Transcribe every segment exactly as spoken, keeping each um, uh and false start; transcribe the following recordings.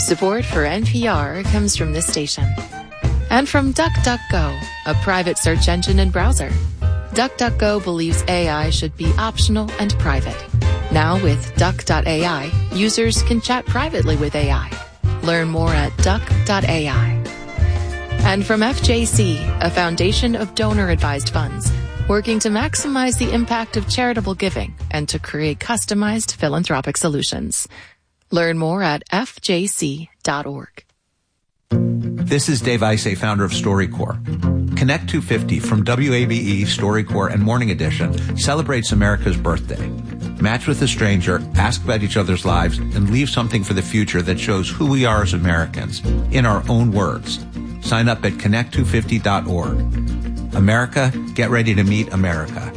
Support for N P R comes from this station. And from DuckDuckGo, a private search engine and browser. DuckDuckGo believes A I should be optional and private. Now with Duck dot A I, users can chat privately with A I. Learn more at Duck dot A I. And from F J C, a foundation of donor-advised funds, working to maximize the impact of charitable giving and to create customized philanthropic solutions. Learn more at F J C dot org. This is Dave Isay, founder of StoryCorps. Connect two fifty from W A B E, StoryCorps, and Morning Edition celebrates America's birthday. Match with a stranger, ask about each other's lives, and leave something for the future that shows who we are as Americans, in our own words. Sign up at connect two fifty dot org. America, get ready to meet America.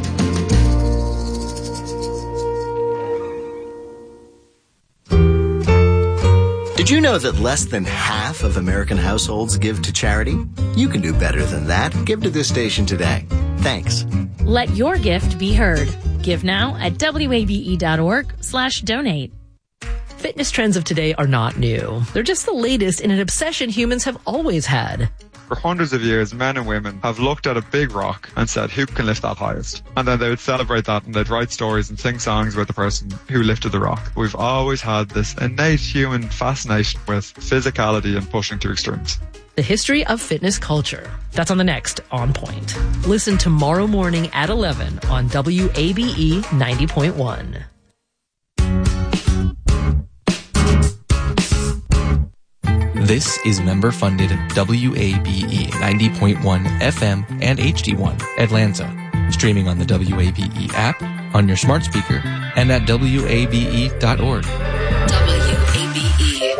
Did you know that less than half of American households give to charity? You can do better than that. Give to this station today. Thanks. Let your gift be heard. Give now at W A B E dot org slash donate. Fitness trends of today are not new. They're just the latest in an obsession humans have always had. For hundreds of years, men and women have looked at a big rock and said, who can lift that highest? And then they would celebrate that and they'd write stories and sing songs about the person who lifted the rock. We've always had this innate human fascination with physicality and pushing to extremes. The history of fitness culture. That's on the next On Point. Listen tomorrow morning at eleven on W A B E ninety point one. This is member-funded W A B E ninety point one F M and H D one Atlanta. Streaming on the W A B E app, on your smart speaker, and at W A B E dot org. W A B E.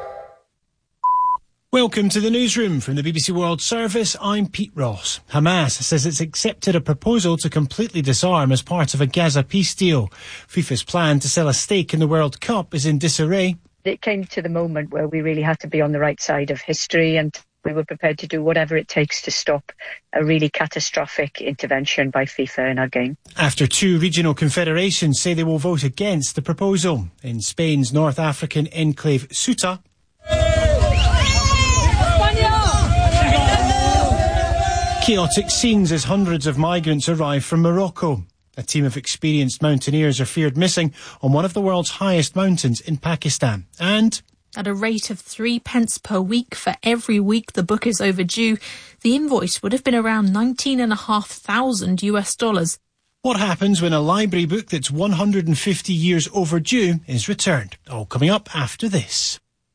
Welcome to the newsroom from the B B C World Service. I'm Pete Ross. Hamas says it's accepted a proposal to completely disarm as part of a Gaza peace deal. FIFA's plan to sell a stake in the World Cup is in disarray. It came to the moment where we really had to be on the right side of history, and we were prepared to do whatever it takes to stop a really catastrophic intervention by FIFA in our game. After two regional confederations say they will vote against the proposal. In Spain's North African enclave Ceuta, chaotic scenes as hundreds of migrants arrive from Morocco. A team of experienced mountaineers are feared missing on one of the world's highest mountains in Pakistan. And at a rate of three pence per week for every week the book is overdue, the invoice would have been around nineteen and a half thousand US dollars. What happens when a library book that's one hundred fifty years overdue is returned? All coming up after this.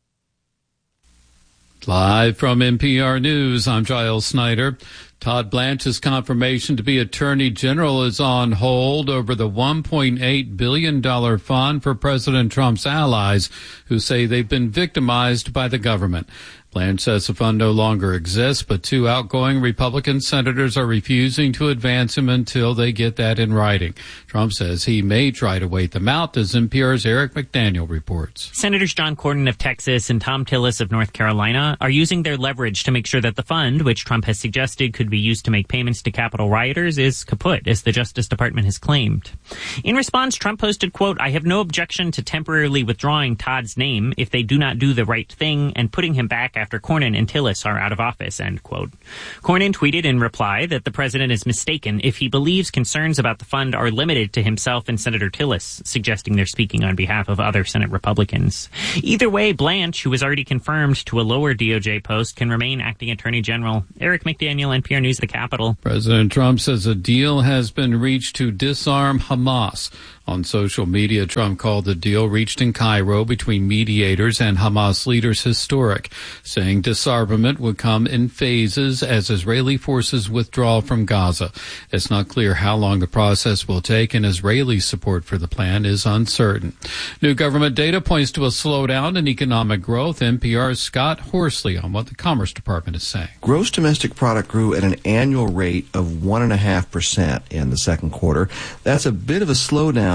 Live from N P R News, I'm Giles Snyder. Todd Blanche's confirmation to be Attorney General is on hold over the one point eight billion dollars fund for President Trump's allies who say they've been victimized by the government. Blanche says the fund no longer exists, but two outgoing Republican senators are refusing to advance him until they get that in writing. Trump says he may try to wait them out, as N P R's Eric McDaniel reports. Senators John Cornyn of Texas and Tom Tillis of North Carolina are using their leverage to make sure that the fund, which Trump has suggested could be used to make payments to Capitol rioters, is kaput, as the Justice Department has claimed. In response, Trump posted, quote, "I have no objection to temporarily withdrawing Todd's name if they do not do the right thing and putting him back after after Cornyn and Tillis are out of office," end quote. Cornyn tweeted in reply that the president is mistaken if he believes concerns about the fund are limited to himself and Senator Tillis, suggesting they're speaking on behalf of other Senate Republicans. Either way, Blanche, who was already confirmed to a lower D O J post, can remain acting Attorney General. Eric McDaniel, N P R News, the Capitol. President Trump says a deal has been reached to disarm Hamas. On social media, Trump called the deal reached in Cairo between mediators and Hamas leaders historic, saying disarmament would come in phases as Israeli forces withdraw from Gaza. It's not clear how long the process will take, and Israeli support for the plan is uncertain. New government data points to a slowdown in economic growth. N P R's Scott Horsley on what the Commerce Department is saying. Gross domestic product grew at an annual rate of one point five percent in the second quarter. That's a bit of a slowdown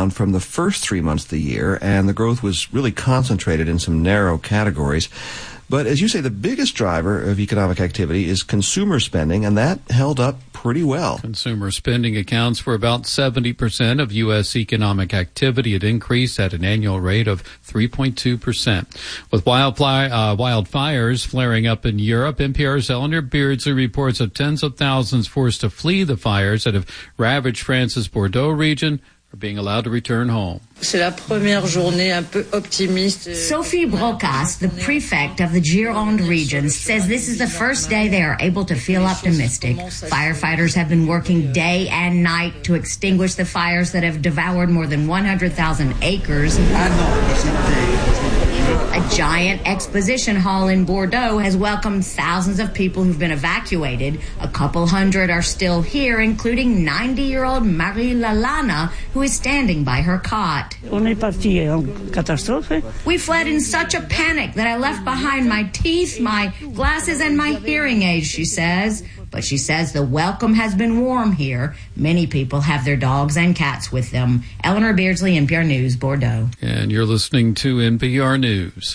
rebound from the first three months of the year, and the growth was really concentrated in some narrow categories. But as you say, the biggest driver of economic activity is consumer spending, and that held up pretty well. Consumer spending accounts for about seventy percent of U S economic activity. It increased at an annual rate of three point two percent. With wildfire, uh, wildfires flaring up in Europe, N P R's Eleanor Beardsley reports of tens of thousands forced to flee the fires that have ravaged France's Bordeaux region are being allowed to return home. Sophie Brocas, the prefect of the Gironde region, says this is the first day they are able to feel optimistic. Firefighters have been working day and night to extinguish the fires that have devoured more than one hundred thousand acres. A giant exposition hall in Bordeaux has welcomed thousands of people who've been evacuated. A couple hundred are still here, including ninety-year-old Marie Lalana, who is standing by her cot. We fled in such a panic that I left behind my teeth, my glasses, and my hearing aids, she says. But she says the welcome has been warm here. Many people have their dogs and cats with them. Eleanor Beardsley, N P R News, Bordeaux. And you're listening to N P R News.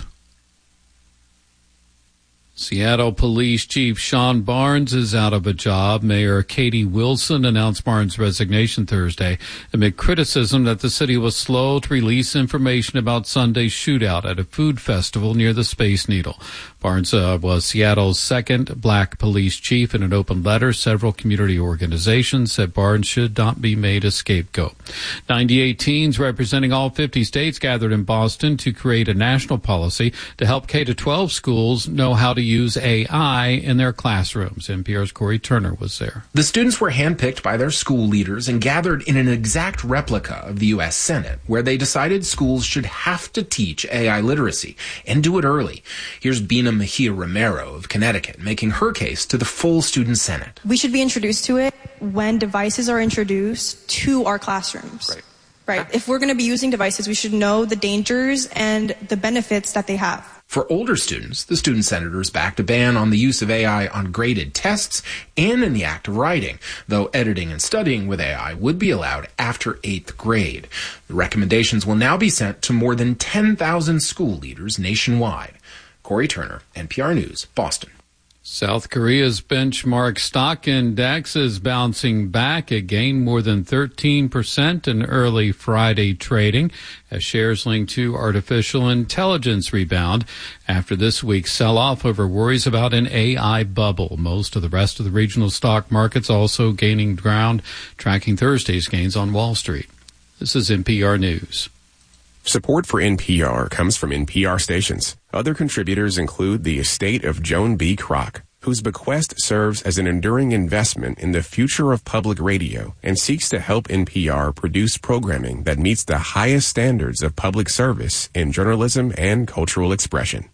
Seattle Police Chief Sean Barnes is out of a job. Mayor Katie Wilson announced Barnes' resignation Thursday amid criticism that the city was slow to release information about Sunday's shootout at a food festival near the Space Needle. Barnes uh, was Seattle's second black police chief. In an open letter, several community organizations said Barnes should not be made a scapegoat. ninety-eight teens representing all fifty states gathered in Boston to create a national policy to help K through twelve schools know how to use A I in their classrooms. N P R's Corey Turner was there. The students were handpicked by their school leaders and gathered in an exact replica of the U S Senate, where they decided schools should have to teach A I literacy and do it early. Here's Bina Mejia Romero of Connecticut making her case to the full student Senate. We should be introduced to it when devices are introduced to our classrooms. Right. Right. If we're going to be using devices, we should know the dangers and the benefits that they have. For older students, the student senators backed a ban on the use of A I on graded tests and in the act of writing, though editing and studying with A I would be allowed after eighth grade. The recommendations will now be sent to more than ten thousand school leaders nationwide. Corey Turner, N P R News, Boston. South Korea's benchmark stock index is bouncing back. It gained more than thirteen percent in early Friday trading as shares linked to artificial intelligence rebound after this week's sell-off over worries about an A I bubble. Most of the rest of the regional stock markets also gaining ground, tracking Thursday's gains on Wall Street. This is N P R News. Support for N P R comes from N P R stations. Other contributors include the estate of Joan B. Kroc, whose bequest serves as an enduring investment in the future of public radio and seeks to help N P R produce programming that meets the highest standards of public service in journalism and cultural expression.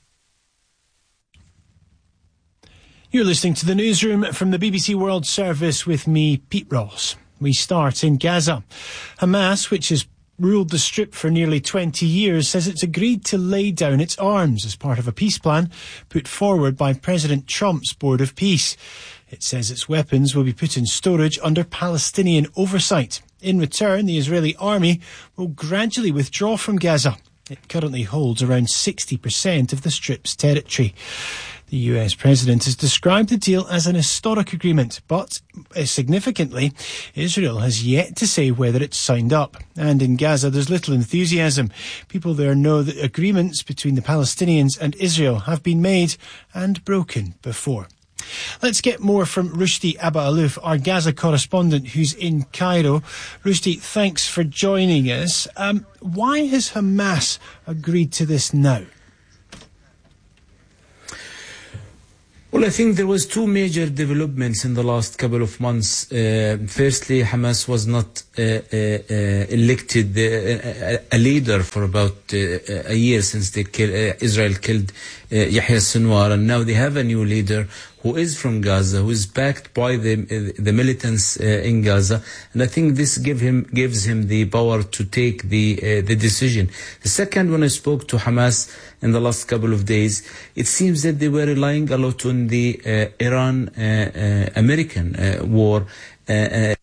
You're listening to the newsroom from the B B C World Service with me, Pete Ross. We start in Gaza. Hamas, which has ruled the Strip for nearly twenty years, says it's agreed to lay down its arms as part of a peace plan put forward by President Trump's Board of Peace. It says its weapons will be put in storage under Palestinian oversight. In return, the Israeli army will gradually withdraw from Gaza. It currently holds around sixty percent of the Strip's territory. The U S president has described the deal as an historic agreement, but uh, significantly, Israel has yet to say whether it's signed up. And in Gaza, there's little enthusiasm. People there know that agreements between the Palestinians and Israel have been made and broken before. Let's get more from Rushdie Abba Alouf, our Gaza correspondent who's in Cairo. Rushdie, thanks for joining us. Um, why has Hamas agreed to this now? Well, I think there was two major developments in the last couple of months. Uh, firstly, Hamas was not uh, uh, uh, elected uh, a leader for about uh, a year since they kill, uh, Israel killed uh, Yahya Sinwar, and now they have a new leader who is from Gaza, who is backed by the uh, the militants uh, in Gaza, and I think this give him gives him the power to take the uh, the decision. The second, when I spoke to Hamas in the last couple of days, it seems that they were relying a lot on the uh, Iran-American uh, uh, war. Uh, uh,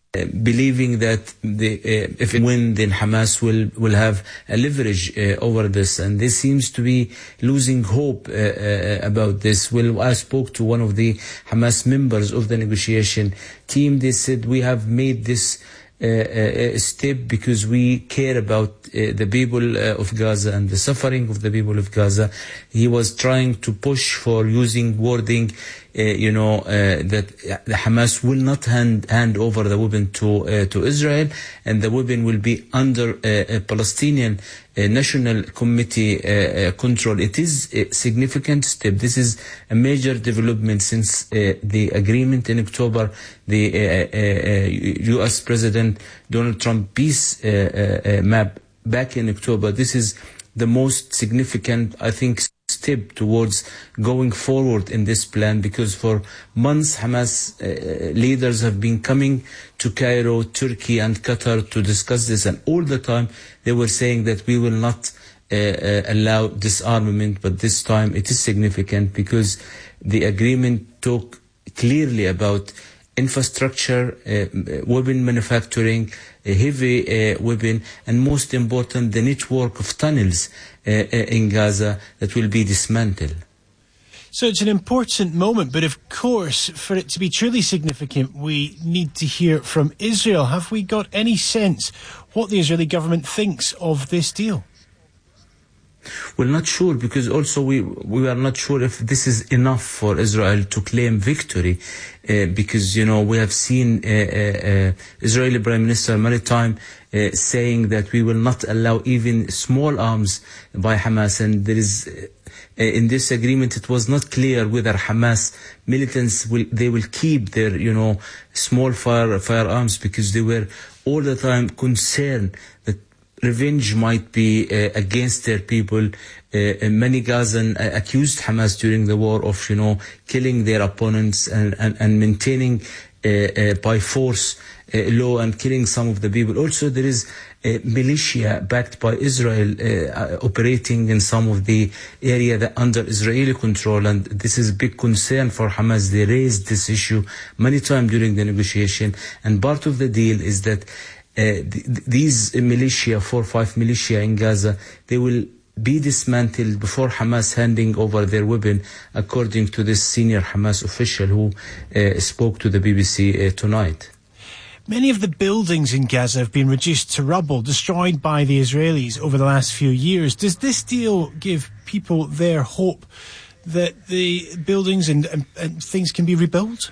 Uh, believing that the, uh, if it win, then Hamas will, will have a leverage uh, over this. And this seems to be losing hope uh, uh, about this. Well, I spoke to one of the Hamas members of the negotiation team. They said, we have made this uh, uh, step because we care about uh, the people uh, of Gaza and the suffering of the people of Gaza. He was trying to push for using wording Uh, you know, uh, that the Hamas will not hand, hand over the weapon to uh, to Israel, and the weapon will be under uh, a Palestinian uh, National Committee uh, uh, control. It is a significant step. This is a major development since uh, the agreement in October. The uh, uh, U S President Donald Trump peace uh, uh, map back in October. This is the most significant, I think, step towards going forward in this plan, because for months Hamas uh, leaders have been coming to Cairo, Turkey and Qatar to discuss this, and all the time they were saying that we will not uh, uh, allow disarmament. But this time it is significant because the agreement talked clearly about infrastructure, uh, weapon manufacturing, uh, heavy uh, weapon, and most important, the network of tunnels uh, uh, in Gaza that will be dismantled. So it's an important moment, but of course, for it to be truly significant, we need to hear from Israel. Have we got any sense what the Israeli government thinks of this deal? Well, not sure, because also we we are not sure if this is enough for Israel to claim victory, uh, because, you know, we have seen uh, uh, uh, Israeli Prime Minister Maritime uh, saying that we will not allow even small arms by Hamas, and there is uh, in this agreement it was not clear whether Hamas militants will they will keep their, you know, small fire firearms, because they were all the time concerned that revenge might be uh, against their people. Uh, many Gazan uh, accused Hamas during the war of, you know, killing their opponents and, and, and maintaining uh, uh, by force uh, law and killing some of the people. Also, there is a militia backed by Israel uh, operating in some of the area that under Israeli control, and this is a big concern for Hamas. They raised this issue many times during the negotiation, and part of the deal is that Uh, th- these militia, four or five militia in Gaza, they will be dismantled before Hamas handing over their weapon, according to this senior Hamas official who uh, spoke to the B B C uh, tonight. Many of the buildings in Gaza have been reduced to rubble, destroyed by the Israelis over the last few years. Does this deal give people their hope that the buildings and, and, and things can be rebuilt?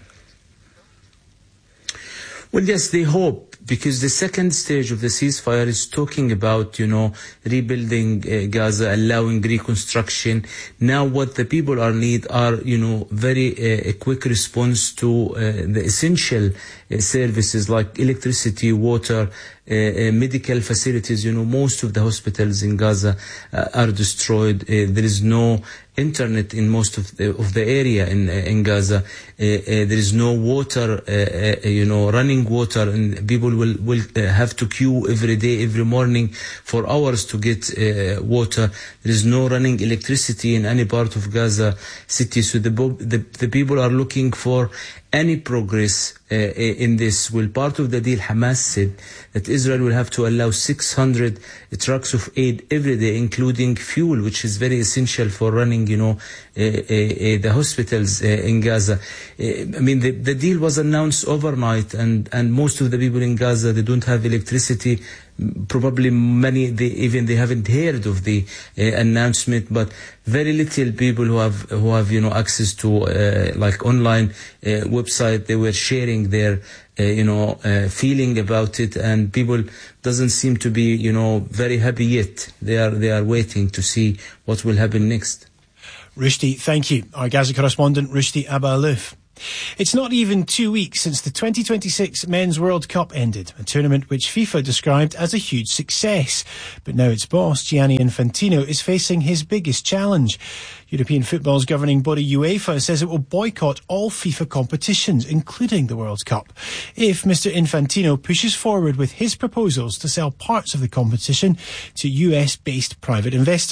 Well, yes, they hope, because the second stage of the ceasefire is talking about, you know, rebuilding uh, Gaza, allowing reconstruction. Now what the people are need are, you know, very uh, a quick response to uh, the essential uh, services like electricity, water, uh, uh, medical facilities. You know, most of the hospitals in Gaza uh, are destroyed. Uh, there is no internet in most of the, of the area in uh, in Gaza. Uh, uh, there is no water, uh, uh, you know, running water, and people will will uh, have to queue every day, every morning for hours to get uh, water. There is no running electricity in any part of Gaza city. So the the, the people are looking for any progress uh, in this. Well, part of the deal, Hamas said that Israel will have to allow six hundred trucks of aid every day, including fuel, which is very essential for running, you know, uh, uh, uh, the hospitals uh, in Gaza. Uh, I mean, the, the deal was announced overnight, and, and most of the people in Gaza, they don't have electricity. Probably many, they, even they haven't heard of the uh, announcement, but very little people who have, who have, you know, access to uh, like online uh, website, they were sharing their, uh, you know, uh, feeling about it, and people doesn't seem to be, you know, very happy yet. They are, they are waiting to see what will happen next. Rushdie, thank you. Our Gaza correspondent, Rushdie Abba-Alouf. It's not even two weeks since the twenty twenty-six Men's World Cup ended, a tournament which FIFA described as a huge success. But now its boss, Gianni Infantino, is facing his biggest challenge. European football's governing body UEFA says it will boycott all FIFA competitions, including the World Cup, if Mister Infantino pushes forward with his proposals to sell parts of the competition to U S-based private investors.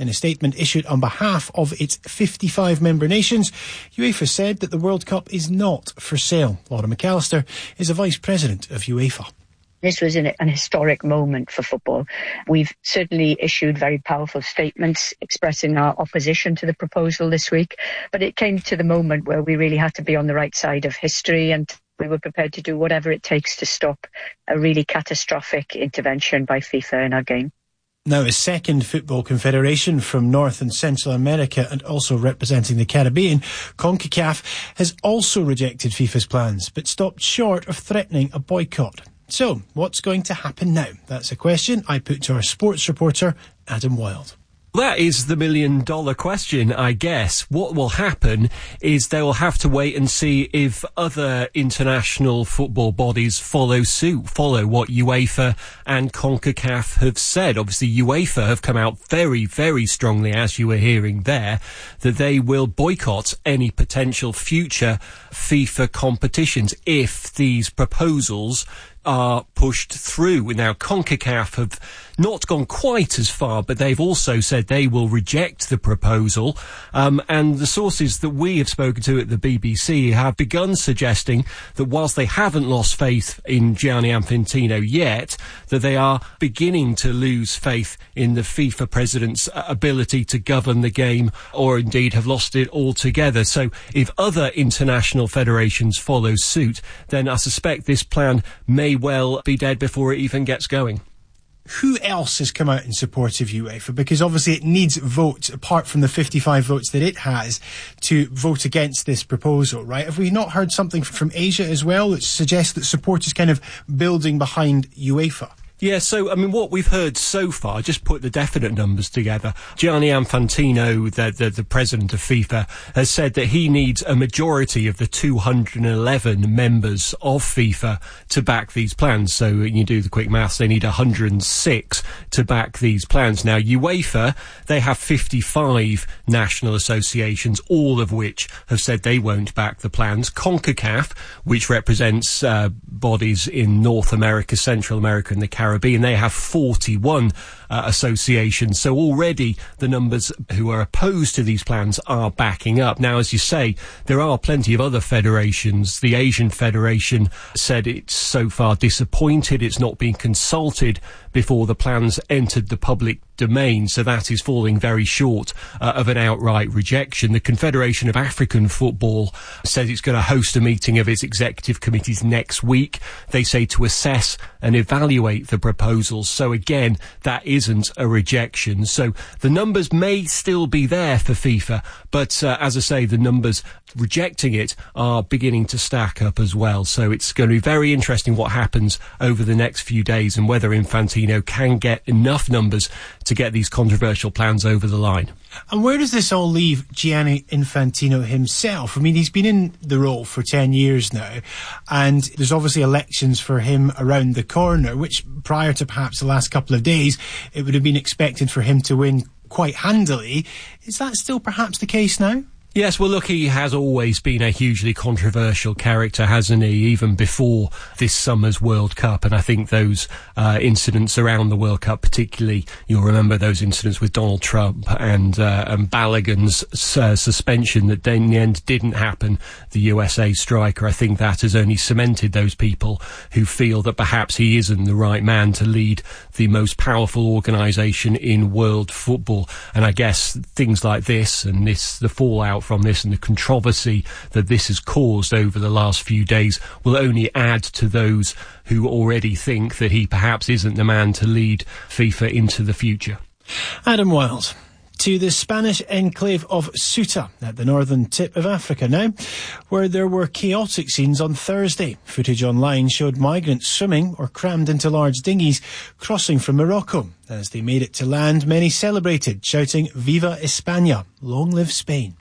In a statement issued on behalf of its fifty-five member nations, UEFA said that the World Cup is not for sale. Laura McAllister is a vice president of UEFA. This was an, an historic moment for football. We've certainly issued very powerful statements expressing our opposition to the proposal this week, but it came to the moment where we really had to be on the right side of history, and we were prepared to do whatever it takes to stop a really catastrophic intervention by FIFA in our game. Now, a second football confederation from North and Central America and also representing the Caribbean, CONCACAF, has also rejected FIFA's plans, but stopped short of threatening a boycott. So, what's going to happen now? That's a question I put to our sports reporter, Adam Wilde. That is the million dollar question, I guess. What will happen is they will have to wait and see if other international football bodies follow suit, follow what UEFA and CONCACAF have said. Obviously, UEFA have come out very, very strongly, as you were hearing there, that they will boycott any potential future FIFA competitions if these proposals are pushed through. Now, CONCACAF have not gone quite as far, but they've also said they will reject the proposal. Um, and the sources that we have spoken to at the B B C have begun suggesting that whilst they haven't lost faith in Gianni Infantino yet, that they are beginning to lose faith in the FIFA president's ability to govern the game, or indeed have lost it altogether. So if other international federations follow suit, then I suspect this plan may well be dead before it even gets going. Who else has come out in support of UEFA? Because obviously it needs votes, apart from the fifty-five votes that it has, to vote against this proposal, right? Have we not heard something from Asia as well that suggests that support is kind of building behind UEFA? Yeah, so, I mean, what we've heard so far, just put the definite numbers together. Gianni Infantino, the, the, the president of FIFA, has said that he needs a majority of the two hundred eleven members of FIFA to back these plans. So you do the quick maths, they need one hundred six to back these plans. Now, UEFA, they have fifty-five national associations, all of which have said they won't back the plans. CONCACAF, which represents uh, bodies in North America, Central America and the Caribbean, they have forty-one uh, associations. So already the numbers who are opposed to these plans are backing up. Now, as you say, there are plenty of other federations. The Asian Federation said it's so far disappointed. It's not been consulted before the plans entered the public domain, so that is falling very short uh, of an outright rejection. The Confederation of African Football says it's going to host a meeting of its executive committees next week. They say to assess and evaluate the proposals. So again, that isn't a rejection. So the numbers may still be there for FIFA, but uh, as I say, the numbers rejecting it are beginning to stack up as well. So it's going to be very interesting what happens over the next few days and whether Infantino can get enough numbers to get these controversial plans over the line. And where does this all leave Gianni Infantino himself? I mean, he's been in the role for ten years now, and there's obviously elections for him around the corner, which prior to perhaps the last couple of days, it would have been expected for him to win quite handily. Is that still perhaps the case now? Yes, well, look, he has always been a hugely controversial character, hasn't he, even before this summer's World Cup. And I think those uh, incidents around the World Cup, particularly, you'll remember those incidents with Donald Trump and, uh, and Balogun's uh, suspension that in the end didn't happen, the U S A striker. I think that has only cemented those people who feel that perhaps he isn't the right man to lead the most powerful organisation in world football. And I guess things like this and this, the fallout from this and the controversy that this has caused over the last few days will only add to those who already think that he perhaps isn't the man to lead FIFA into the future. Adam Wilde. To the Spanish enclave of Ceuta at the northern tip of Africa now, where there were chaotic scenes on Thursday. Footage online showed migrants swimming or crammed into large dinghies crossing from Morocco. As they made it to land, many celebrated, shouting "Viva España! Long live Spain!"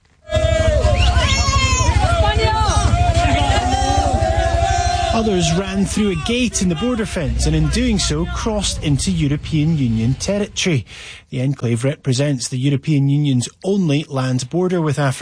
Others ran through a gate in the border fence and in doing so crossed into European Union territory. The enclave represents the European Union's only land border with Africa.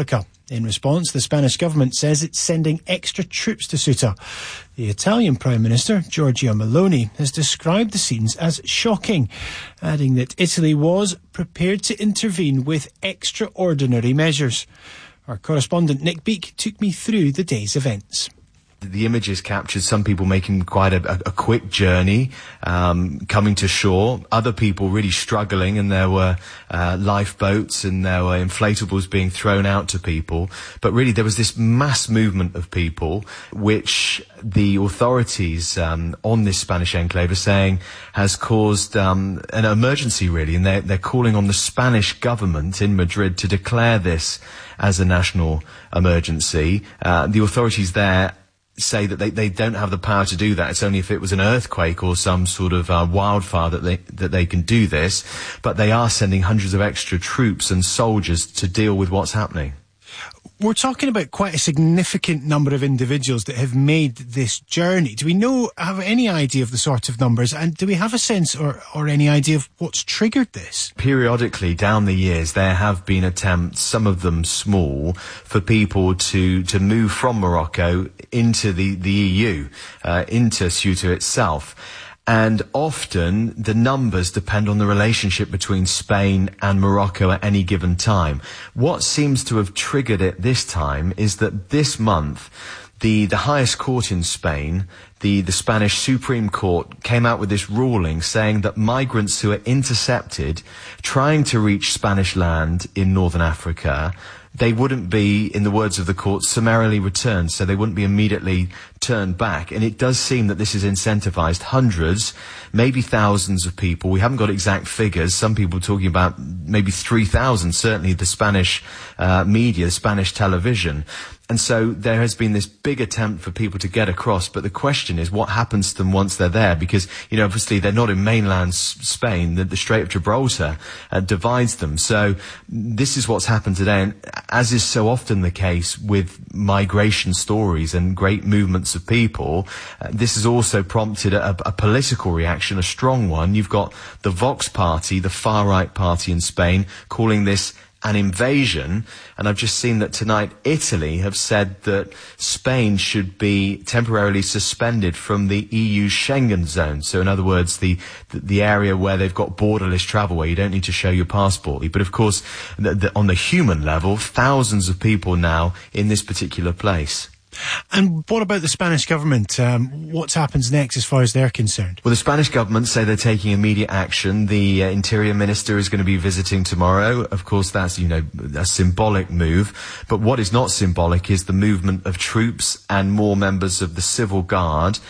In response, the Spanish government says it's sending extra troops to Ceuta. The Italian Prime Minister, Giorgia Meloni, has described the scenes as shocking, adding that Italy was prepared to intervene with extraordinary measures. Our correspondent Nick Beake took me through the day's events. The images captured some people making quite a, a, a quick journey, um, coming to shore. Other people really struggling, and there were uh, lifeboats and there were inflatables being thrown out to people. But really, there was this mass movement of people, which the authorities um, on this Spanish enclave are saying has caused um, an emergency, really. And they're, they're calling on the Spanish government in Madrid to declare this as a national emergency. Uh, the authorities there say that they, they don't have the power to do that. It's only if it was an earthquake or some sort of uh, wildfire that they that they can do this. But they are sending hundreds of extra troops and soldiers to deal with what's happening. We're talking about quite a significant number of individuals that have made this journey. Do we know, have any idea of the sort of numbers? And do we have a sense or, or any idea of what's triggered this? Periodically, down the years, there have been attempts, some of them small, for people to, to move from Morocco into the, the E U, uh, into Ceuta itself. And often the numbers depend on the relationship between Spain and Morocco at any given time. What seems to have triggered it this time is that this month, the, the highest court in Spain, the, the Spanish Supreme Court, came out with this ruling saying that migrants who are intercepted trying to reach Spanish land in northern Africa, they wouldn't be, in the words of the court, summarily returned, so they wouldn't be immediately turned back. And it does seem that this has incentivized hundreds, maybe thousands of people. We haven't got exact figures. Some people are talking about maybe three thousand, certainly the Spanish uh, media, Spanish television. And so there has been this big attempt for people to get across, but the question is what happens to them once they're there? Because, you know, obviously they're not in mainland S- Spain. The, the Strait of Gibraltar uh, divides them. So this is what's happened today. And as is so often the case with migration stories and great movements of people, uh, this has also prompted a, a political reaction, a strong one. You've got the Vox party, the far-right party in Spain, calling this an invasion, and I've just seen that tonight Italy have said that Spain should be temporarily suspended from the E U Schengen zone. So in other words, the, the, the area where they've got borderless travel, where you don't need to show your passport. But of course, the, the, on the human level, thousands of people now in this particular place. And what about the Spanish government? Um, what happens next as far as they're concerned? Well, the Spanish government say they're taking immediate action. The uh, Interior Minister is going to be visiting tomorrow. Of course, that's, you know, a symbolic move. But what is not symbolic is the movement of troops and more members of the Civil Guard.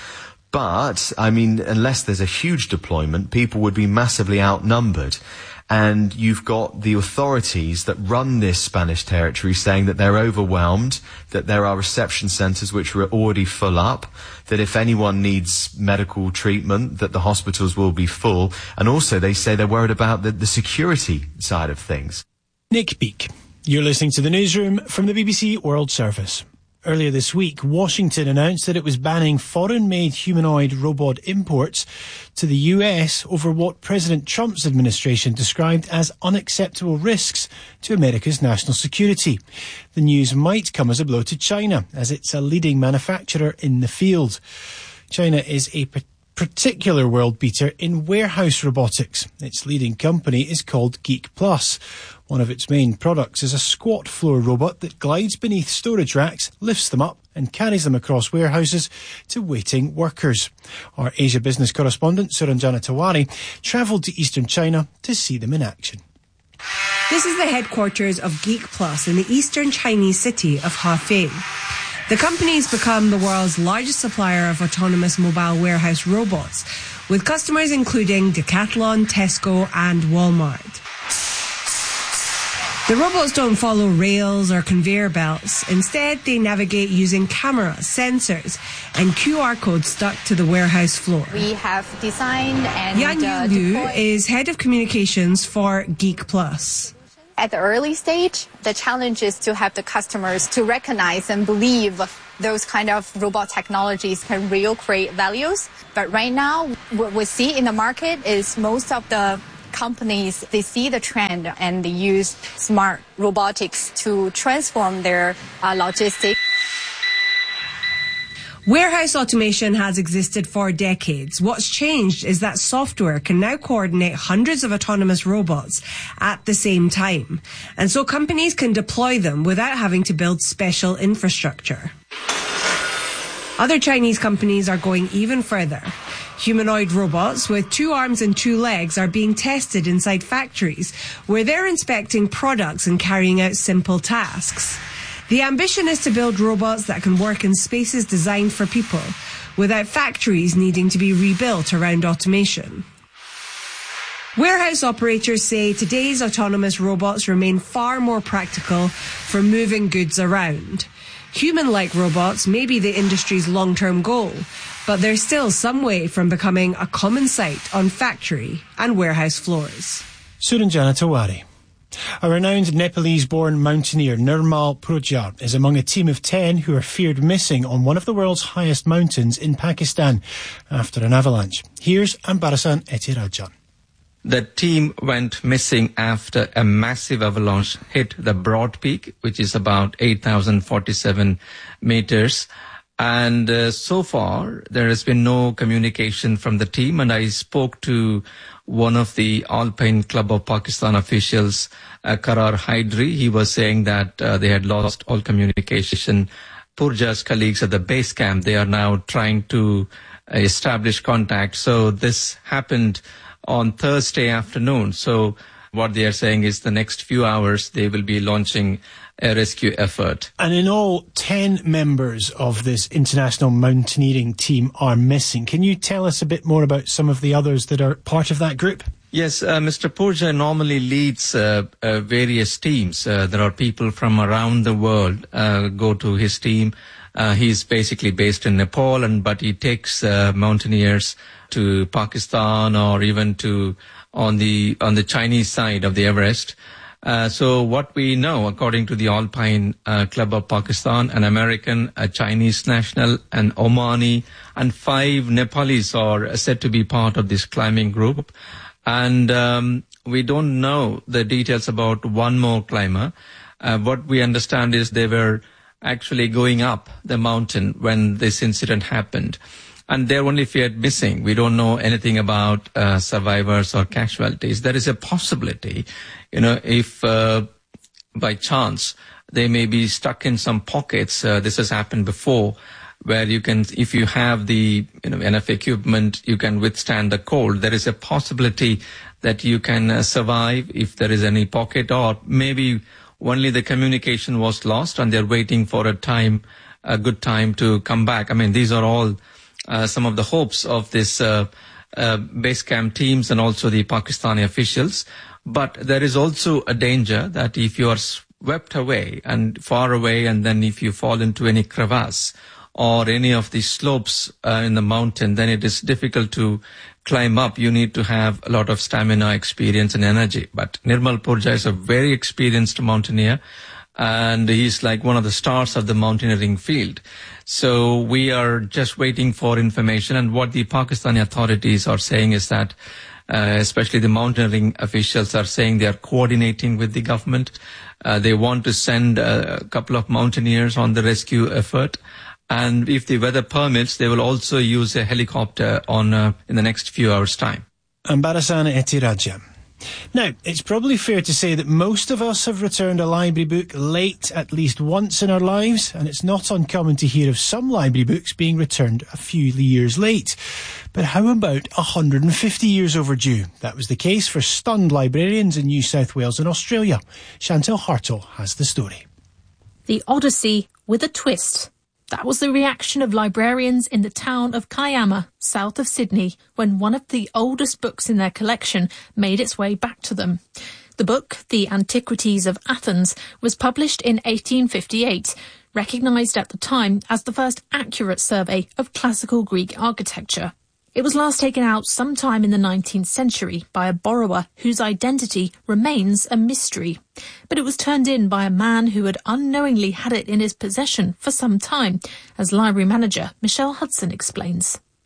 But, I mean, unless there's a huge deployment, people would be massively outnumbered. And you've got the authorities that run this Spanish territory saying that they're overwhelmed, that there are reception centres which are already full up, that if anyone needs medical treatment, that the hospitals will be full. And also they say they're worried about the, the security side of things. Nick Beake, you're listening to the newsroom from the B B C World Service. Earlier this week, Washington announced that it was banning foreign-made humanoid robot imports to the U S over what President Trump's administration described as unacceptable risks to America's national security. The news might come as a blow to China, as it's a leading manufacturer in the field. China is a particular world beater in warehouse robotics. Its leading company is called Geek Plus. One of its main products is a squat floor robot that glides beneath storage racks, lifts them up and carries them across warehouses to waiting workers. Our Asia business correspondent, Suranjana Tawari, travelled to eastern China to see them in action. This is the headquarters of Geek Plus in the eastern Chinese city of Hefei. The company has become the world's largest supplier of autonomous mobile warehouse robots, with customers including Decathlon, Tesco and Walmart. The robots don't follow rails or conveyor belts. Instead, they navigate using cameras, sensors, and Q R codes stuck to the warehouse floor. We have designed and Yan uh, Yu deployed. is head of communications for Geek Plus. At the early stage, the challenge is to have the customers to recognize and believe those kind of robot technologies can really create values. But right now, what we see in the market is most of the companies, they see the trend and they use smart robotics to transform their uh, logistics. Warehouse automation has existed for decades. What's changed is that software can now coordinate hundreds of autonomous robots at the same time. And so companies can deploy them without having to build special infrastructure. Other Chinese companies are going even further. Humanoid robots with two arms and two legs are being tested inside factories where they're inspecting products and carrying out simple tasks. The ambition is to build robots that can work in spaces designed for people, without factories needing to be rebuilt around automation. Warehouse operators say today's autonomous robots remain far more practical for moving goods around. Human-like robots may be the industry's long-term goal, but they're still some way from becoming a common sight on factory and warehouse floors. Suranjana Tawari. A renowned Nepalese-born mountaineer, Nirmal Purja, is among a team of ten who are feared missing on one of the world's highest mountains in Pakistan after an avalanche. Here's Ambarasan Etirajan. The team went missing after a massive avalanche hit the Broad Peak, which is about eight thousand forty-seven meters. And uh, so far, there has been no communication from the team. And I spoke to one of the Alpine Club of Pakistan officials, uh, Karar Hydri. He was saying that uh, they had lost all communication. Purja's colleagues at the base camp, they are now trying to establish contact. So this happened on Thursday afternoon. So what they are saying is the next few hours, they will be launching a rescue effort. And in all, ten members of this international mountaineering team are missing. Can you tell us a bit more about some of the others that are part of that group? Yes, uh, Mister Purja normally leads uh, uh, various teams. Uh, there are people from around the world uh, go to his team. Uh, he's basically based in Nepal, and but he takes uh, mountaineers to Pakistan or even to on the on the Chinese side of the Everest. Uh, so what we know, according to the Alpine uh, Club of Pakistan, an American, a Chinese national, an Omani, and five Nepalese are said to be part of this climbing group. And um, we don't know the details about one more climber. Uh, what we understand is they were actually going up the mountain when this incident happened. And they're only feared missing. We don't know anything about uh, survivors or casualties. There is a possibility, you know, if uh, by chance they may be stuck in some pockets. Uh, this has happened before, where you can, if you have the you know enough equipment, you can withstand the cold. There is a possibility that you can uh, survive if there is any pocket, or maybe only the communication was lost and they're waiting for a time, a good time to come back. I mean, these are all Uh, some of the hopes of this uh, uh, base camp teams and also the Pakistani officials. But there is also a danger that if you are swept away and far away, and then if you fall into any crevasse or any of the slopes uh, in the mountain, then it is difficult to climb up. You need to have a lot of stamina, experience and energy. But Nirmal Purja is a very experienced mountaineer, and he's like one of the stars of the mountaineering field. So we are just waiting for information. And what the Pakistani authorities are saying is that, uh, especially the mountaineering officials are saying they are coordinating with the government. Uh, they want to send a couple of mountaineers on the rescue effort. And if the weather permits, they will also use a helicopter on uh, in the next few hours' time. Ambarasan Etiraja. Now, it's probably fair to say that most of us have returned a library book late at least once in our lives, and it's not uncommon to hear of some library books being returned a few years late. But how about one hundred fifty years overdue? That was the case for stunned librarians in New South Wales and Australia. Chantal Hartle has the story. The Odyssey with a twist. That was the reaction of librarians in the town of Kiama, south of Sydney, when one of the oldest books in their collection made its way back to them. The book, The Antiquities of Athens, was published in eighteen fifty-eight, recognised at the time as the first accurate survey of classical Greek architecture. It was last taken out sometime in the nineteenth century by a borrower whose identity remains a mystery. But it was turned in by a man who had unknowingly had it in his possession for some time, as library manager Michelle Hudson explains.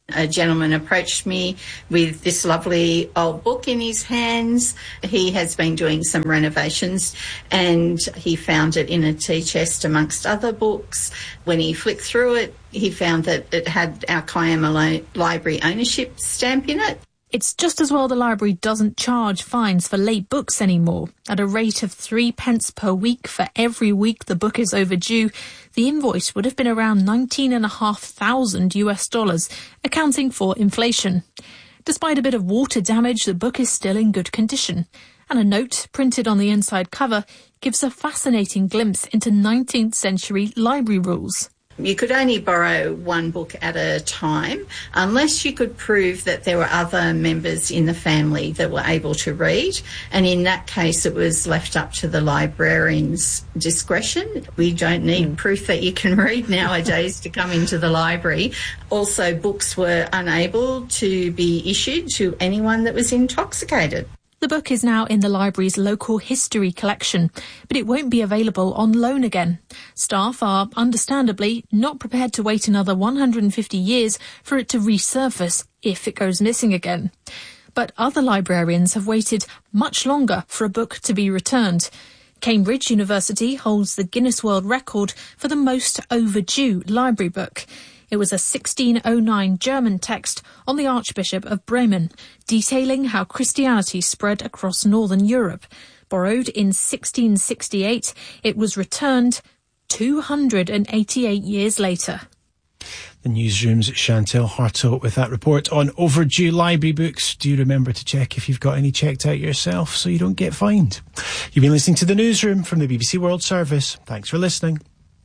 A gentleman approached me with this lovely old book in his hands. He has been doing some renovations and he found it in a tea chest amongst other books. When he flicked through it, he found that it had our Kiama Li- Library ownership stamp in it. It's just as well the library doesn't charge fines for late books anymore. At a rate of three pence per week for every week the book is overdue, the invoice would have been around nineteen and a half thousand US dollars, accounting for inflation. Despite a bit of water damage, the book is still in good condition. And a note printed on the inside cover gives a fascinating glimpse into nineteenth century library rules. You could only borrow one book at a time unless you could prove that there were other members in the family that were able to read. And in that case, it was left up to the librarian's discretion. We don't need mm. proof that you can read nowadays to come into the library. Also, books were unable to be issued to anyone that was intoxicated. The book is now in the library's local history collection, but it won't be available on loan again. Staff are, understandably, not prepared to wait another one hundred fifty years for it to resurface if it goes missing again. But other librarians have waited much longer for a book to be returned. Cambridge University holds the Guinness World Record for the most overdue library book. It was a sixteen oh nine German text on the Archbishop of Bremen, detailing how Christianity spread across northern Europe. Borrowed in sixteen sixty-eight, it was returned two hundred eighty-eight years later. The newsroom's Chantel Hartle with that report on overdue library books. Do remember to check if you've got any checked out yourself so you don't get fined. You've been listening to the newsroom from the B B C World Service. Thanks for listening.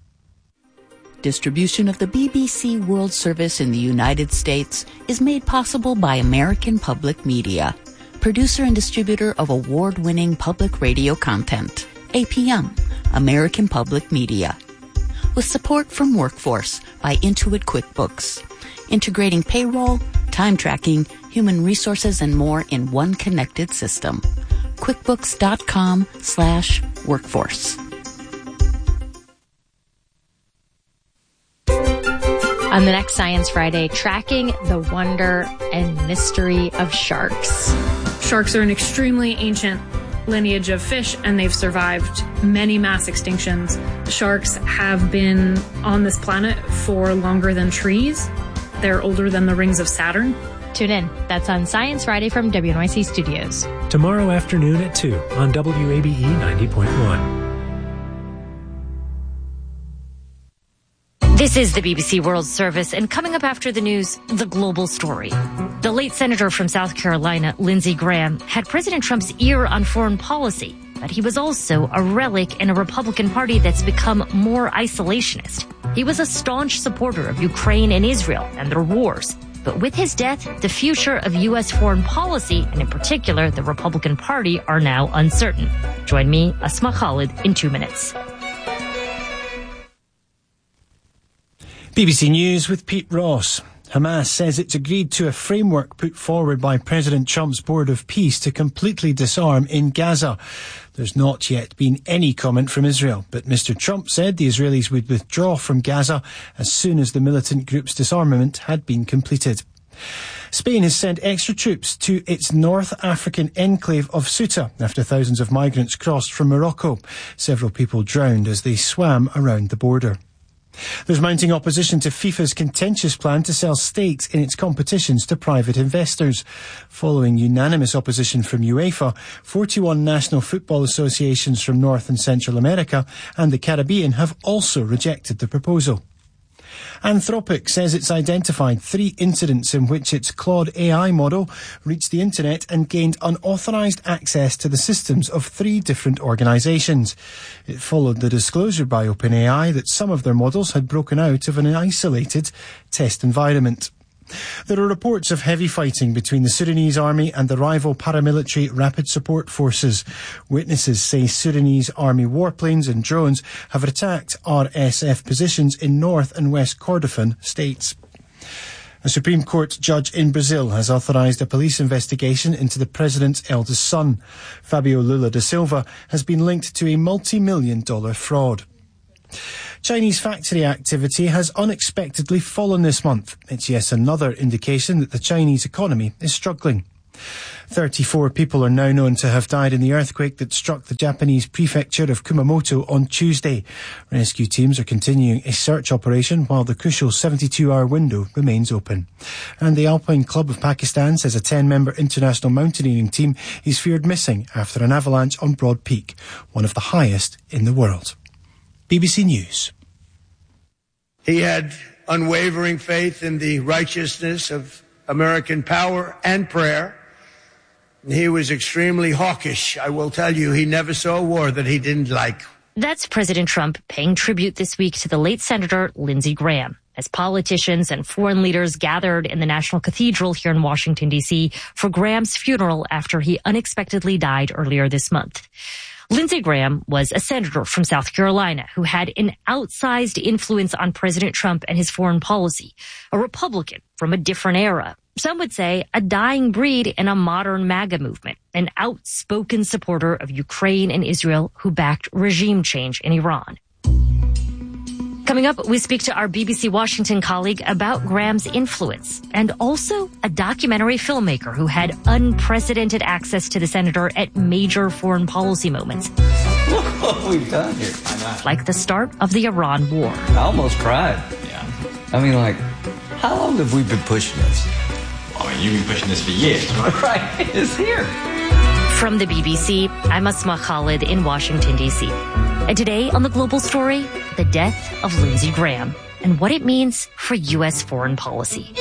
Distribution of the B B C World Service in the United States is made possible by American Public Media, producer and distributor of award-winning public radio content. A P M, American Public Media. With support from Workforce by Intuit QuickBooks, integrating payroll, time tracking, human resources, and more in one connected system. QuickBooks.com slash workforce. On the next Science Friday, tracking the wonder and mystery of sharks. Sharks are an extremely ancient lineage of fish, and they've survived many mass extinctions. Sharks have been on this planet for longer than trees. They're older than the rings of Saturn. Tune in. That's on Science Friday from W N Y C Studios. Tomorrow afternoon at two on W A B E ninety point one. This is the B B C World Service, and coming up after the news, the global story. The late senator from South Carolina, Lindsey Graham, had President Trump's ear on foreign policy, but he was also a relic in a Republican Party that's become more isolationist. He was a staunch supporter of Ukraine and Israel and their wars. But with his death, the future of U S foreign policy, and in particular the Republican Party, are now uncertain. Join me, Asma Khalid, in two minutes. B B C News with Pete Ross. Hamas says it's agreed to a framework put forward by President Trump's Board of Peace to completely disarm in Gaza. There's not yet been any comment from Israel, but Mister Trump said the Israelis would withdraw from Gaza as soon as the militant group's disarmament had been completed. Spain has sent extra troops to its North African enclave of Ceuta after thousands of migrants crossed from Morocco. Several people drowned as they swam around the border. There's mounting opposition to FIFA's contentious plan to sell stakes in its competitions to private investors. Following unanimous opposition from UEFA, forty-one national football associations from North and Central America and the Caribbean have also rejected the proposal. Anthropic says it's identified three incidents in which its Claude A I model reached the internet and gained unauthorised access to the systems of three different organisations. It followed the disclosure by OpenAI that some of their models had broken out of an isolated test environment. There are reports of heavy fighting between the Sudanese army and the rival paramilitary Rapid Support Forces. Witnesses say Sudanese army warplanes and drones have attacked R S F positions in North and West Kordofan states. A Supreme Court judge in Brazil has authorised a police investigation into the president's eldest son. Fabio Lula da Silva has been linked to a multi-million dollar fraud. Chinese factory activity has unexpectedly fallen this month. It's yet another indication that the Chinese economy is struggling. thirty-four people are now known to have died in the earthquake that struck the Japanese prefecture of Kumamoto on Tuesday. Rescue teams are continuing a search operation while the crucial seventy-two hour window remains open. And the Alpine Club of Pakistan says a ten member international mountaineering team is feared missing after an avalanche on Broad Peak, one of the highest in the world. B B C News. He had unwavering faith in the righteousness of American power and prayer. He was extremely hawkish. I will tell you, he never saw a war that he didn't like. That's President Trump paying tribute this week to the late Senator Lindsey Graham, as politicians and foreign leaders gathered in the National Cathedral here in Washington, D C for Graham's funeral after he unexpectedly died earlier this month. Lindsey Graham was a senator from South Carolina who had an outsized influence on President Trump and his foreign policy, a Republican from a different era. Some would say a dying breed in a modern MAGA movement, an outspoken supporter of Ukraine and Israel who backed regime change in Iran. Coming up, we speak to our B B C Washington colleague about Graham's influence and also a documentary filmmaker who had unprecedented access to the senator at major foreign policy moments. Look what we've done here. Like the start of the Iran war. I almost cried. Yeah. I mean, like, how long have we been pushing this? I mean, you've been pushing this for years, right? Right, it's here. From the B B C, I'm Asma Khalid in Washington, D C. And today on The Global Story, the death of Lindsey Graham and what it means for U S foreign policy.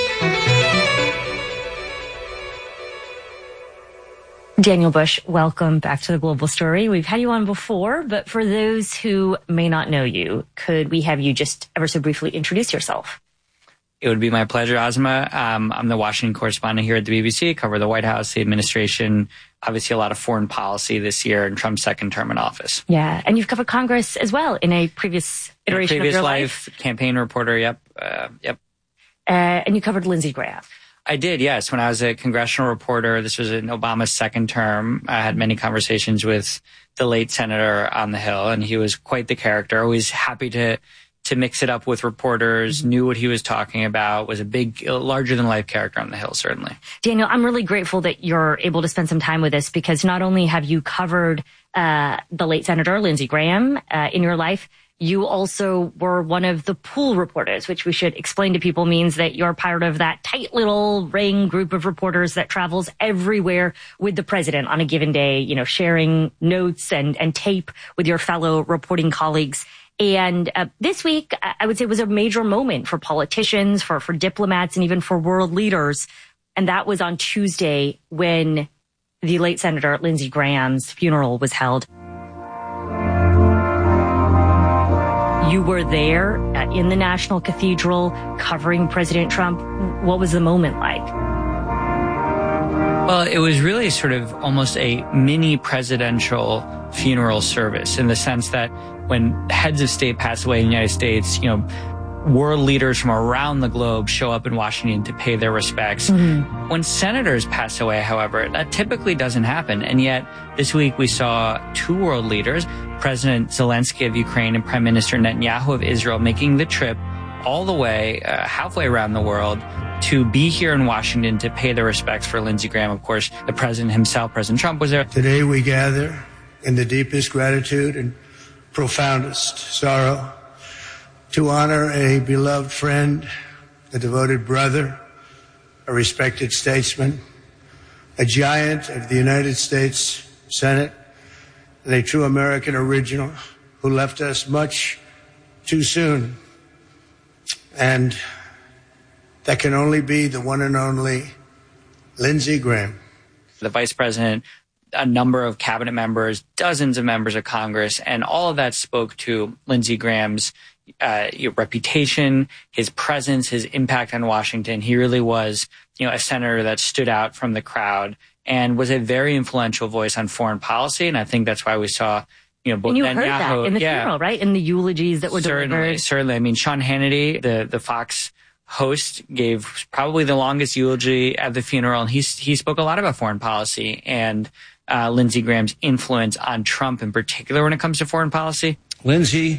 Daniel Bush, welcome back to The Global Story. We've had you on before, but for those who may not know you, could we have you just ever so briefly introduce yourself? It would be my pleasure, Asma. Um, I'm the Washington correspondent here at the B B C. I cover the White House, the administration, obviously a lot of foreign policy this year in Trump's second term in office. Yeah, and you've covered Congress as well in a previous iteration in a previous of your life. life. Campaign reporter, yep. Uh, yep. Uh, and you covered Lindsey Graham. I did, yes. When I was a congressional reporter, this was in Obama's second term. I had many conversations with the late senator on the Hill, and he was quite the character, always happy to to mix it up with reporters, knew what he was talking about, was a big, larger-than-life character on the Hill, certainly. Daniel, I'm really grateful that you're able to spend some time with us because not only have you covered uh, the late Senator Lindsey Graham uh, in your life, you also were one of the pool reporters, which we should explain to people means that you're part of that tight little ring group of reporters that travels everywhere with the president on a given day, you know, sharing notes and, and tape with your fellow reporting colleagues. And uh, this week, I would say, was a major moment for politicians, for, for diplomats, and even for world leaders. And that was on Tuesday when the late Senator Lindsey Graham's funeral was held. You were there uh, in the National Cathedral covering President Trump. What was the moment like? Well, it was really sort of almost a mini presidential funeral service in the sense that when heads of state pass away in the United States, you know, world leaders from around the globe show up in Washington to pay their respects. Mm-hmm. When senators pass away, however, that typically doesn't happen. And yet this week we saw two world leaders, President Zelensky of Ukraine and Prime Minister Netanyahu of Israel, making the trip all the way uh, halfway around the world to be here in Washington to pay their respects for Lindsey Graham. Of course, the president himself, President Trump, was there. Today we gather in the deepest gratitude and profoundest sorrow to honor a beloved friend, a devoted brother, a respected statesman, a giant of the United States Senate, and a true American original who left us much too soon. And that can only be the one and only Lindsey Graham. The vice president, a number of cabinet members, dozens of members of Congress, and all of that spoke to Lindsey Graham's uh, reputation, his presence, his impact on Washington. He really was, you know, a senator that stood out from the crowd and was a very influential voice on foreign policy. And I think that's why we saw, you know, both and you Netanyahu, heard that in the yeah, funeral, right? In the eulogies that were certainly, delivered. Certainly. I mean, Sean Hannity, the, the Fox host, gave probably the longest eulogy at the funeral. And he, he spoke a lot about foreign policy and uh, Lindsey Graham's influence on Trump in particular when it comes to foreign policy. Lindsey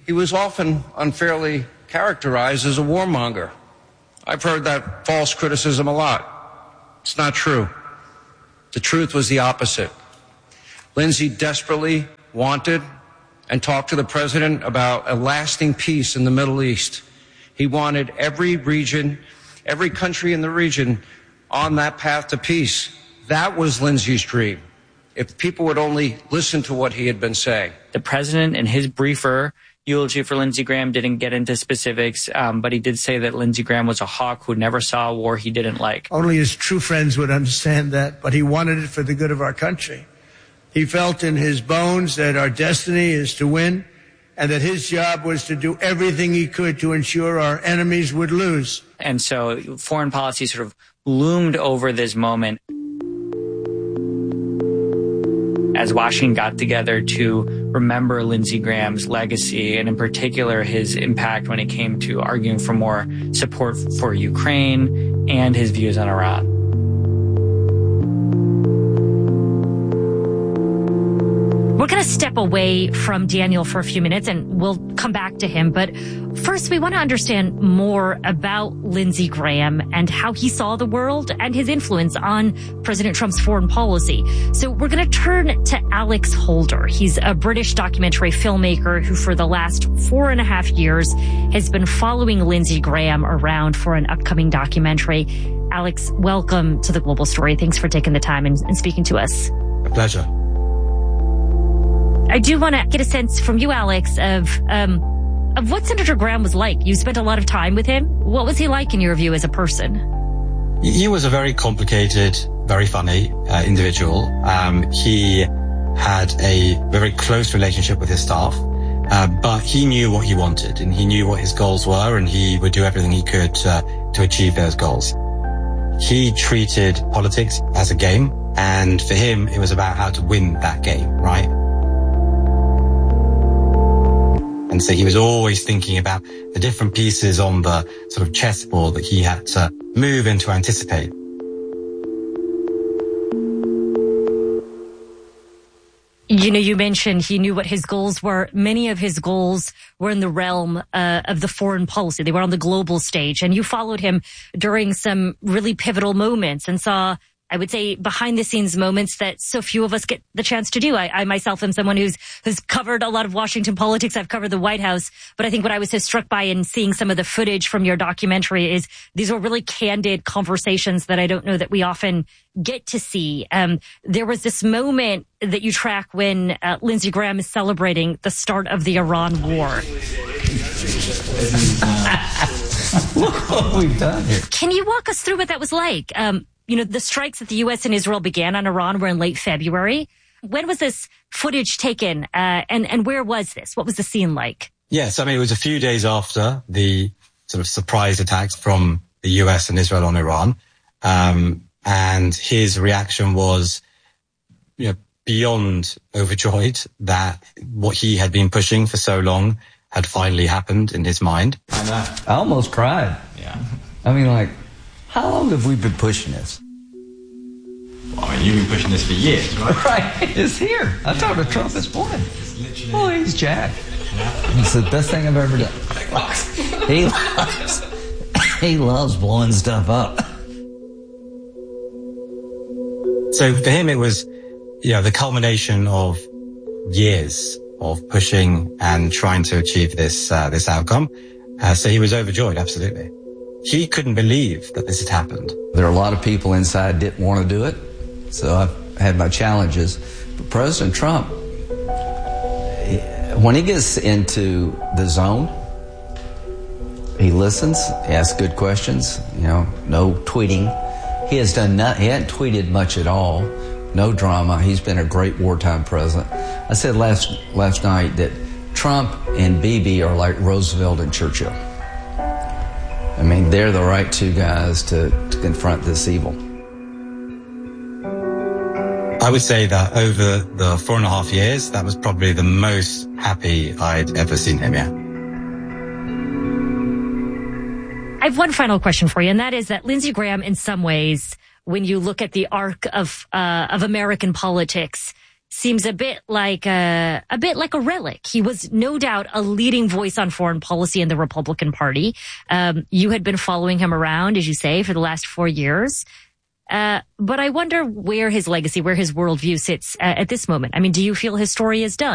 He was often unfairly characterized as a warmonger. I've heard that false criticism a lot. It's not true. The truth was the opposite. Lindsey desperately wanted and talked to the president about a lasting peace in the Middle East. He wanted every region, every country in the region on that path to peace. That was Lindsey's dream. If people would only listen to what he had been saying. The president in his briefer eulogy for Lindsey Graham didn't get into specifics, um, but he did say that Lindsey Graham was a hawk who never saw a war he didn't like. Only his true friends would understand that, but he wanted it for the good of our country. He felt in his bones that our destiny is to win, and that his job was to do everything he could to ensure our enemies would lose. And so foreign policy sort of loomed over this moment as Washington got together to remember Lindsey Graham's legacy, and in particular his impact when it came to arguing for more support for Ukraine and his views on Iran. We're going to step away from Daniel for a few minutes and we'll come back to him. But first, we want to understand more about Lindsey Graham and how he saw the world and his influence on President Trump's foreign policy. So we're going to turn to Alex Holder. He's a British documentary filmmaker who for the last four and a half years has been following Lindsey Graham around for an upcoming documentary. Alex, welcome to The Global Story. Thanks for taking the time and, and speaking to us. A pleasure. I do want to get a sense from you, Alex, of um, of what Senator Graham was like. You spent a lot of time with him. What was he like in your view as a person? He was a very complicated, very funny uh, individual. Um, he had a very close relationship with his staff, uh, but he knew what he wanted and he knew what his goals were, and he would do everything he could uh, to achieve those goals. He treated politics as a game, and for him, it was about how to win that game, right? And so he was always thinking about the different pieces on the sort of chessboard that he had to move and to anticipate. You know, you mentioned he knew what his goals were. Many of his goals were in the realm uh, of the foreign policy. They were on the global stage. And you followed him during some really pivotal moments and saw, I would say, behind the scenes moments that so few of us get the chance to do. I, I myself am someone who's, who's covered a lot of Washington politics. I've covered the White House, but I think what I was so struck by in seeing some of the footage from your documentary is these are really candid conversations that I don't know that we often get to see. Um, there was this moment that you track when uh, Lindsey Graham is celebrating the start of the Iran war. Look what we've done here. Can you walk us through what that was like? Um, You know, the strikes that the U S and Israel began on Iran were in late February. When was this footage taken, uh, and, and where was this? What was the scene like? Yes, I mean, it was a few days after the sort of surprise attacks from the U S and Israel on Iran. Um, and his reaction was, you know, beyond overjoyed that what he had been pushing for so long had finally happened in his mind. I know. I almost cried. Yeah. I mean, like, how long have we been pushing this? Well, I mean, you've been pushing this for years, right? Right. It's here. I yeah, talked to Trump this morning. Oh, he's Jack. Yeah. It's the best thing I've ever done. He loves, he loves blowing stuff up. So for him, it was, you know, the culmination of years of pushing and trying to achieve this, uh, this outcome. Uh, so he was overjoyed, absolutely. He couldn't believe that this had happened. There are a lot of people inside didn't want to do it, so I've had my challenges. But President Trump, when he gets into the zone, he listens, he asks good questions, you know, no tweeting. He has done not, he hadn't tweeted much at all, no drama. He's been a great wartime president. I said last, last night that Trump and Bibi are like Roosevelt and Churchill. I mean, they're the right two guys to, to confront this evil. I would say that over the four and a half years, that was probably the most happy I'd ever seen him yet. I have one final question for you, and that is that Lindsey Graham, in some ways, when you look at the arc of uh, of American politics, seems a bit like a, a bit like a relic. He was no doubt a leading voice on foreign policy in the Republican Party. Um, you had been following him around, as you say, for the last four years. Uh, but I wonder where his legacy, where his worldview sits uh, at this moment. I mean, do you feel his story is done?